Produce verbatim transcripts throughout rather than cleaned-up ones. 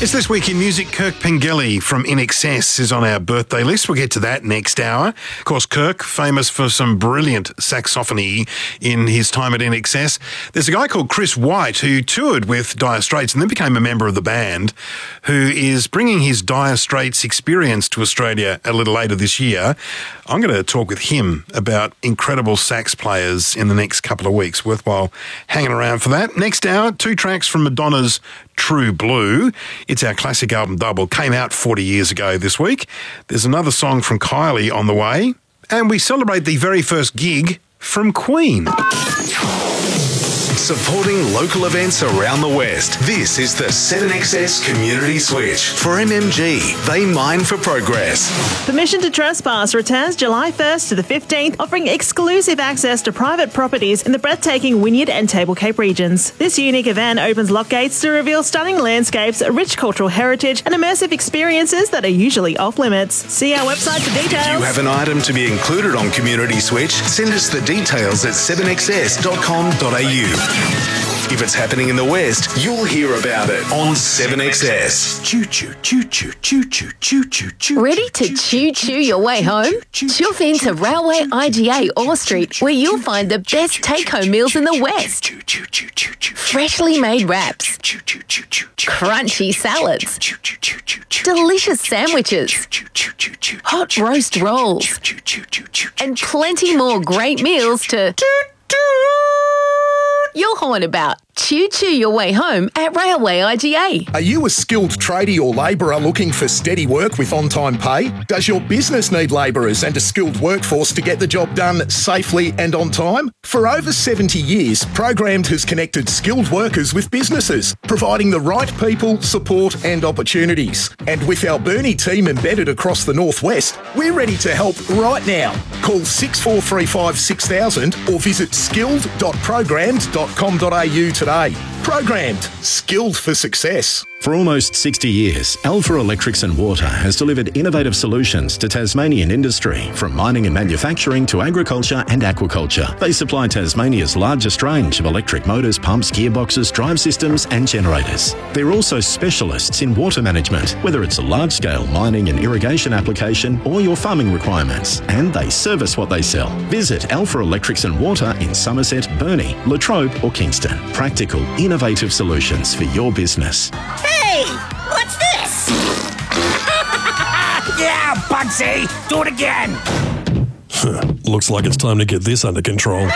It's This Week in Music. Kirk Pengelly from I N X S is on our birthday list. We'll get to that next hour. Of course, Kirk, famous for some brilliant saxophony in his time at I N X S. There's a guy called Chris White who toured with Dire Straits and then became a member of the band, who is bringing his Dire Straits experience to Australia a little later this year. I'm going to talk with him about incredible sax players in the next couple of weeks. Worthwhile hanging around for that. Next hour, two tracks from Madonna's True Blue. It's our classic album double. Came out forty years ago this week. There's another song from Kylie on the way. And we celebrate the very first gig from Queen. Supporting local events around the West. This is the seven X S Community Switch. For M M G, they mine for progress. Permission to Trespass returns July first to the fifteenth, offering exclusive access to private properties in the breathtaking Wynyard and Table Cape regions. This unique event opens lock gates to reveal stunning landscapes, rich cultural heritage, and immersive experiences that are usually off limits. See our website for details. If you have an item to be included on Community Switch, send us the details at seven x s dot com dot a u. If it's happening in the West, you'll hear about it on seven X S. Choo choo choo choo choo choo choo choo choo. Ready to choo-choo your way home? Shove into Railway I G A Orr Street, where you'll find the best take-home meals in the West. Freshly made wraps, crunchy salads, delicious sandwiches, hot roast rolls, and plenty more great meals to... You'll horn about. Choo-choo your way home at Railway I G A. Are you a skilled tradie or labourer looking for steady work with on-time pay? Does your business need labourers and a skilled workforce to get the job done safely and on time? For over seventy years, Programmed has connected skilled workers with businesses, providing the right people, support and opportunities. And with our Burnie team embedded across the Northwest, we're ready to help right now. Call six four three five six thousand or visit skilled dot programmed dot com dot a u today. Programmed, skilled for success. For almost sixty years, Alpha Electrics and Water has delivered innovative solutions to Tasmanian industry, from mining and manufacturing to agriculture and aquaculture. They supply Tasmania's largest range of electric motors, pumps, gearboxes, drive systems and generators. They're also specialists in water management, whether it's a large-scale mining and irrigation application or your farming requirements, and they service what they sell. Visit Alpha Electrics and Water in Somerset, Burnie, Latrobe or Kingston. Practical, innovative solutions for your business. Hey, what's this? Yeah, Bugsy, do it again. Looks like it's time to get this under control.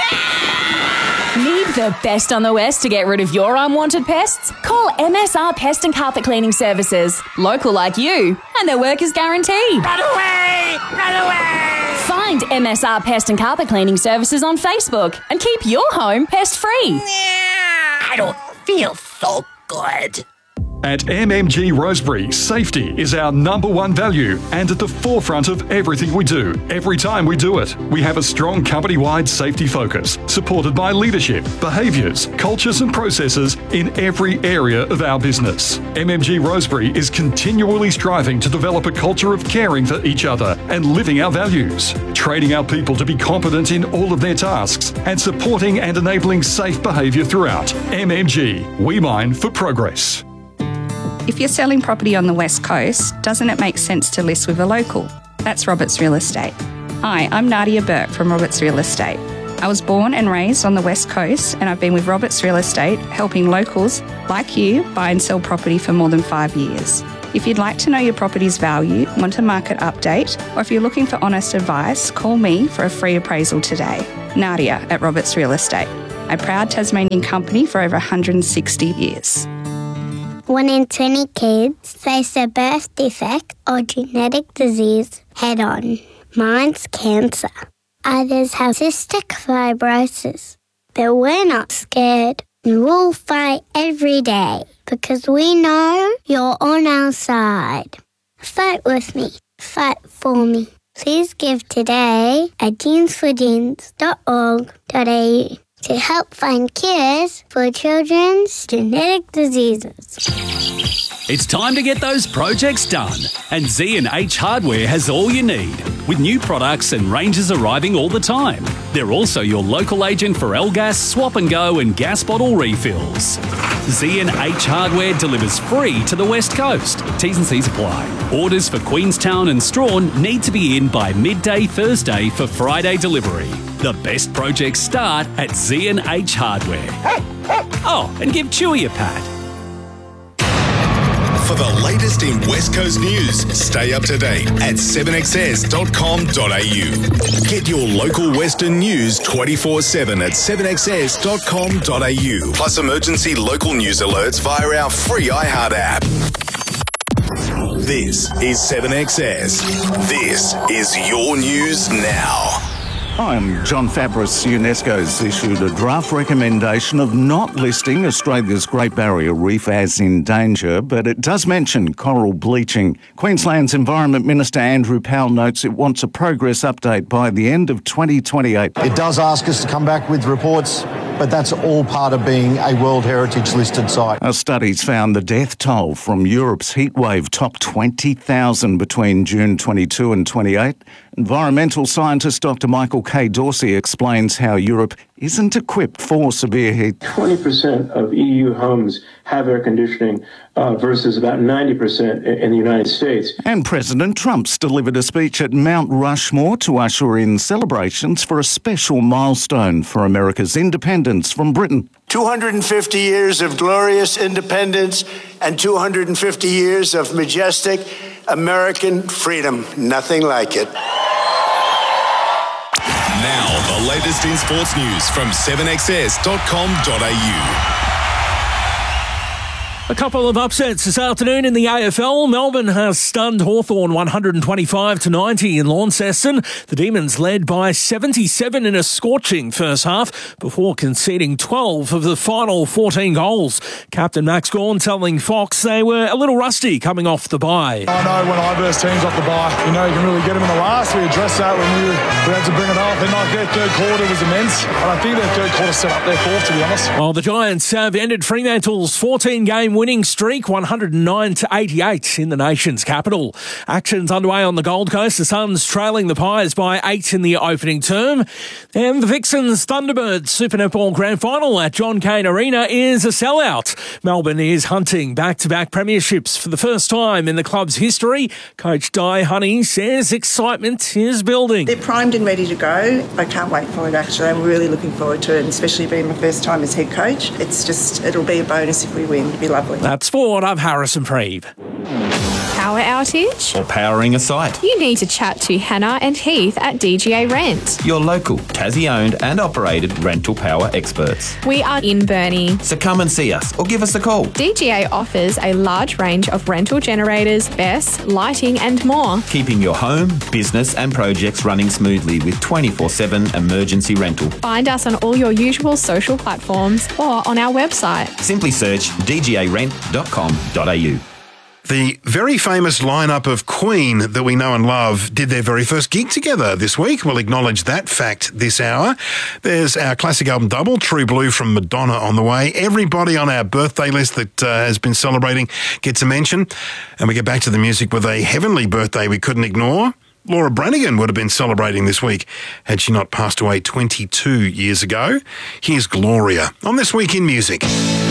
Need the best on the West to get rid of your unwanted pests? Call M S R Pest and Carpet Cleaning Services. Local like you, and their work is guaranteed. Run away! Run away! Find M S R Pest and Carpet Cleaning Services on Facebook and keep your home pest-free. I don't feel so good. At M M G Rosebery, safety is our number one value and at the forefront of everything we do, every time we do it. We have a strong company-wide safety focus, supported by leadership, behaviours, cultures and processes in every area of our business. M M G Rosebery is continually striving to develop a culture of caring for each other and living our values, training our people to be competent in all of their tasks and supporting and enabling safe behaviour throughout. M M G, we mine for progress. If you're selling property on the West Coast, doesn't it make sense to list with a local? That's Roberts Real Estate. Hi, I'm Nadia Burke from Roberts Real Estate. I was born and raised on the West Coast, and I've been with Roberts Real Estate helping locals like you buy and sell property for more than five years. If you'd like to know your property's value, want a market update, or if you're looking for honest advice, call me for a free appraisal today. Nadia at Roberts Real Estate, a proud Tasmanian company for over one hundred sixty years. One in twenty kids face a birth defect or genetic disease head-on. Mine's cancer. Others have cystic fibrosis. But we're not scared. We'll fight every day because we know you're on our side. Fight with me. Fight for me. Please give today at jeans for jeans dot org dot a u to help find cures for children's genetic diseases. It's time to get those projects done, and Z and H Hardware has all you need. with new products and ranges arriving all the time. They're also your local agent for L-Gas, Swap and Go and gas bottle refills. Z and H Hardware delivers free to the West Coast. T's and C's apply. Orders for Queenstown and Strawn need to be in by midday Thursday for Friday delivery. The best projects start at Z and H Hardware. Oh, and give Chewy a pat. For the latest in West Coast news, stay up to date at seven x s dot com dot a u. Get your local Western news twenty-four seven at seven x s dot com dot a u. Plus emergency local news alerts via our free iHeart app. This is seven X S. This is your news now. I'm John Fabris. UNESCO's issued a draft recommendation of not listing Australia's Great Barrier Reef as in danger, but it does mention coral bleaching. Queensland's Environment Minister Andrew Powell notes it wants a progress update by the end of twenty twenty-eight. It does ask us to come back with reports, but that's all part of being a World Heritage listed site. Our studies found the death toll from Europe's heatwave topped twenty thousand between June twenty-two and twenty-eight. Environmental scientist Doctor Michael K. Dorsey explains how Europe isn't equipped for severe heat. twenty percent of E U homes have air conditioning uh, versus about ninety percent in the United States. And President Trump's delivered a speech at Mount Rushmore to usher in celebrations for a special milestone for America's independence from Britain. two hundred fifty years of glorious independence and two hundred fifty years of majestic American freedom. Nothing like it. Now, the latest in sports news from seven x s dot com dot a u. A couple of upsets this afternoon in the A F L. Melbourne has stunned Hawthorn one hundred twenty-five to ninety in Launceston. The Demons led by seventy-seven in a scorching first half before conceding twelve of the final fourteen goals. Captain Max Gawn telling Fox they were a little rusty coming off the bye. I know when I burst teams off the bye, you know you can really get them in the last. We addressed that when we, we had to bring it up. And like their third quarter was immense. And I think their third quarter set up their fourth, to be honest. While the Giants have ended Fremantle's fourteen-game winning streak, one hundred nine to eighty-eight in the nation's capital. Actions underway on the Gold Coast. The Suns trailing the Pies by eight in the opening term. And the Vixens Thunderbirds Super Netball Grand Final at John Cain Arena is a sellout. Melbourne is hunting back-to-back premierships for the first time in the club's history. Coach Di Honey says excitement is building. They're primed and ready to go. I can't wait for it, actually. I'm really looking forward to it, and especially being my first time as head coach. It's just, it'll be a bonus if we win. It'll be lovely. That's Sport. I'm Harrison Preeve. Power outage? Or powering a site? You need to chat to Hannah and Heath at D G A Rent. Your local, Tassie-owned and operated rental power experts. We are in Burnie. So come and see us or give us a call. D G A offers a large range of rental generators, B E S, lighting and more. Keeping your home, business and projects running smoothly with twenty-four seven emergency rental. Find us on all your usual social platforms or on our website. Simply search d g a rent dot com dot a u. The very famous lineup of Queen that we know and love did their very first gig together this week. We'll acknowledge that fact this hour. There's our classic album double, True Blue from Madonna, on the way. Everybody on our birthday list that uh, has been celebrating gets a mention. And we get back to the music with a heavenly birthday we couldn't ignore. Laura Branigan would have been celebrating this week had she not passed away twenty-two years ago. Here's Gloria on This Week in Music.